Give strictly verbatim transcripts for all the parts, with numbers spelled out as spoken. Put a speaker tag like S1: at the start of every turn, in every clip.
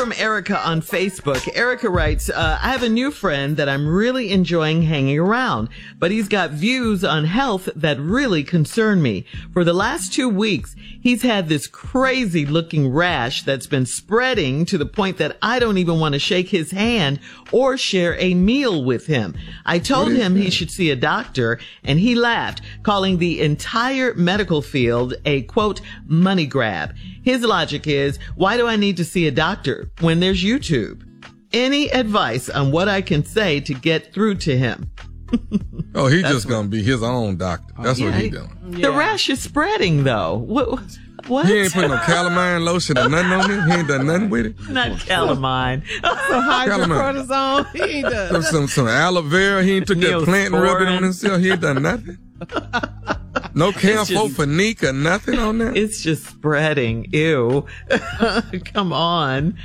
S1: from Erica on Facebook. Erica writes, uh, I have a new friend that I'm really enjoying hanging around, but he's got views on health that really concern me. For the last two weeks, he's had this crazy looking rash that's been spreading to the point that I don't even want to shake his hand or share a meal with him. I told him he should see a doctor, and he laughed, calling the entire medical field a, quote, money grab. His logic is, why do I need to see a doctor when there's YouTube? Any advice on what I can say to get through to him?
S2: Oh, he's just going to be his own doctor. That's
S1: yeah,
S2: what he's doing.
S1: The yeah. rash is spreading, though. What? What?
S2: He ain't putting no calamine lotion or nothing on it. He ain't done nothing with it.
S1: Not calamine.
S3: Some hydrocortisone. He ain't done.
S2: Some, some, some aloe vera. He ain't took that plant and rubbed it on himself. He ain't done nothing. No camphor or nothing on that.
S1: It's just spreading. Ew. Come on.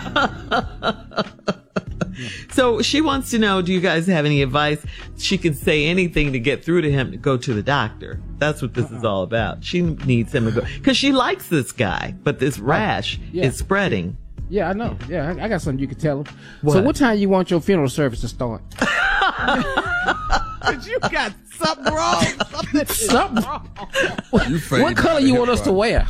S1: So she wants to know, do you guys have any advice? She can say anything to get through to him to go to the doctor. That's what this uh-uh. is all about. She needs him to go because she likes this guy, but this rash yeah. is spreading.
S3: Yeah, I know. Yeah, I, I got something you can tell him.
S1: What?
S3: So what time you want your funeral service to start?
S4: But you got something wrong. Something,
S3: something
S4: wrong.
S3: What color you want us to wear?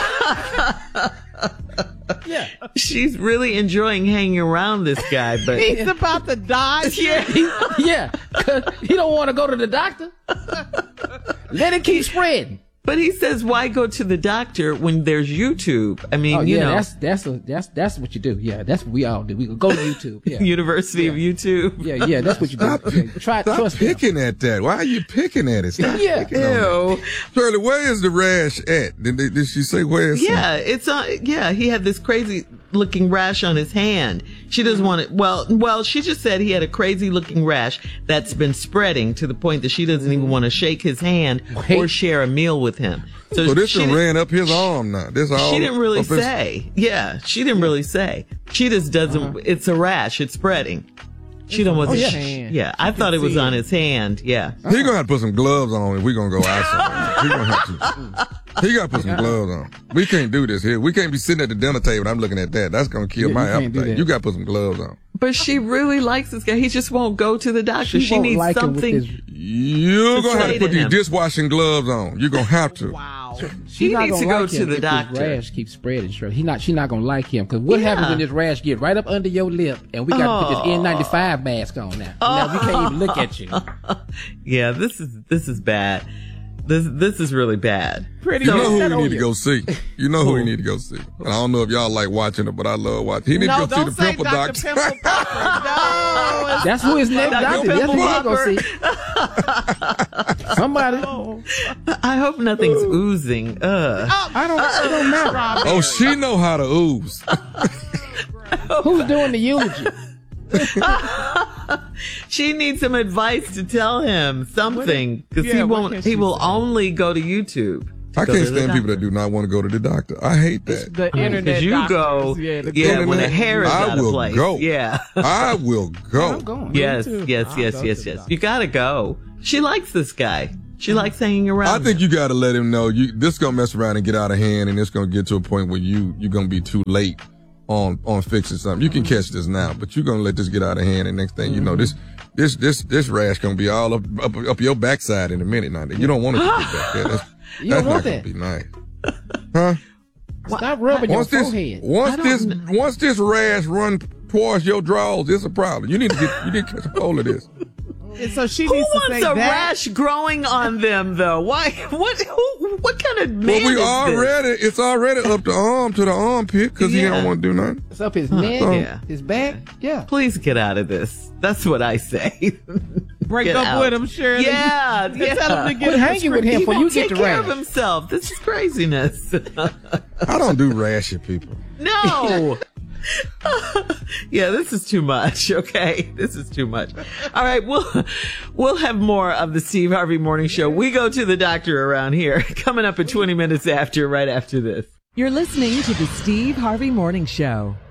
S4: Yeah.
S1: She's really enjoying hanging around this guy, but
S4: he's about to die.
S3: Yeah, he, yeah. He don't want to go to the doctor. Let it keep spreading.
S1: But he says, why go to the doctor when there's YouTube? I mean,
S3: oh,
S1: you
S3: yeah,
S1: know.
S3: that's that's a, that's that's what you do. Yeah, that's what we all do. We go to YouTube. Yeah.
S1: University
S3: yeah.
S1: of YouTube.
S3: Yeah, yeah, that's what you
S2: stop,
S3: do. Okay. Try,
S2: stop
S3: trust
S2: picking
S3: them.
S2: at that. Why are you picking at it? Stop
S3: yeah.
S2: picking on
S1: Ew.
S2: Shirley, where is the rash at? Did, they, did she say where it's
S1: Yeah,
S2: at?
S1: it's on. Yeah, he had this crazy looking rash on his hand. She doesn't want it. Well, well, she just said he had a crazy looking rash that's been spreading to the point that she doesn't even want to shake his hand
S3: Wait.
S1: or share a meal with him.
S2: So, so this one ran up his arm now. This all
S1: she didn't really
S2: his...
S1: say. Yeah, she didn't really say. She just doesn't. Uh-huh. It's a rash. It's spreading. She don't want
S3: oh,
S1: to.
S3: yeah.
S1: Sh- yeah, I thought it was on his hand. Yeah.
S2: Uh-huh. He gonna have to put some gloves on if we gonna go outside. He gonna have to. He gotta put some gloves on. We can't do this here. We can't be sitting at the dinner table and I'm looking at that. That's gonna kill
S3: yeah,
S2: my
S3: you
S2: appetite. You gotta put some gloves on.
S1: But she really likes this guy. He just won't go to the doctor.
S3: She,
S1: she
S3: won't
S1: needs
S3: like
S1: something.
S3: Him with his...
S2: You're gonna have to put these
S1: him.
S2: dishwashing gloves on. You're gonna have to.
S4: Wow.
S1: She
S3: not
S1: needs to
S3: gonna
S1: go
S3: like
S1: to the
S3: if
S1: doctor.
S3: This rash keeps spreading. Sure, he not. She not gonna like him because what
S1: Yeah.
S3: happens when this rash get right up under your lip and we got to
S1: Oh.
S3: put this N ninety-five mask on now. Oh. Now we can't even look at you.
S1: Yeah, this is this is bad. This this is really bad.
S4: Pretty
S2: You know who
S4: good.
S2: we need to go see. You know who we need to go see. And I don't know if y'all like watching it, but I love watching. He need
S4: no,
S2: to go see
S4: don't
S2: the
S4: say
S2: pimple
S4: Doctor
S2: doctor.
S4: Pimple Popper. No.
S3: That's who his next doctor. That's who he gonna see. Somebody.
S1: I hope nothing's oozing. Ugh.
S4: Oh,
S3: I don't. It don't matter.
S2: Oh, she know how to ooze.
S3: Who's doing the eulogy?
S1: She needs some advice to tell him something because
S4: Yeah,
S1: he
S4: what
S1: won't.
S4: can
S1: He
S4: she
S1: will
S4: say?
S1: only go to YouTube. to
S2: I
S1: go
S2: can't
S1: to the
S2: stand people that
S1: doctor.
S2: do not want to go to the doctor. I hate that.
S4: The internet
S1: Because you
S4: doctors,
S1: go,
S4: yeah, the
S1: yeah, when the
S2: internet-
S1: hair is
S2: I
S1: out of
S2: will
S1: place.
S2: go.
S1: Yeah.
S2: I will go.
S3: I'm going.
S1: Yes,
S4: too.
S1: yes,
S4: I'll
S1: yes,
S4: go
S1: yes,
S4: to the
S1: yes.
S4: doctor.
S1: You gotta go. She likes this guy. She likes hanging around.
S2: I think you got to let him know you this gonna mess around and get out of hand, and it's gonna get to a point where you you're gonna be too late on on fixing something. You can catch this now, but you're gonna let this get out of hand, and next thing you know, this this this this rash gonna be all up up, up your backside in a minute. Now you don't want it to get back there. That's,
S3: You
S2: that's
S3: don't want
S2: not
S3: that.
S2: gonna be nice, huh?
S3: Stop rubbing your
S2: Once this
S3: forehead.
S2: once
S1: I don't
S2: this
S1: kn-
S2: once this rash run towards your drawers, it's a problem. You need to get you need to catch a hold of this.
S4: And so she
S1: Who
S4: needs to
S1: wants
S4: say
S1: a
S4: that.
S1: rash growing on them, though? Why? What? Who, what kind of man
S2: Well, we
S1: is this?
S2: already it's already up the arm to the armpit because he
S1: Yeah.
S2: don't want to do nothing.
S3: It's up his neck,
S1: Yeah.
S3: his back. Yeah.
S1: Please get out of this. That's what I say.
S4: Break
S1: Get
S4: up
S1: out.
S4: with him, Shirley.
S1: Yeah,
S4: And
S1: yeah.
S4: tell him to get
S3: Quit
S4: a
S3: hanging with him
S1: He
S3: before you
S1: won't
S3: get
S1: take
S3: the
S1: care of
S3: rash.
S1: himself. This is craziness.
S2: I don't do rashy people.
S1: No. Yeah, this is too much. Okay, this is too much. All right, we'll we'll have more of the Steve Harvey Morning Show. We go to the doctor around here. Coming up at twenty minutes after, right after this.
S5: You're listening to the Steve Harvey Morning Show.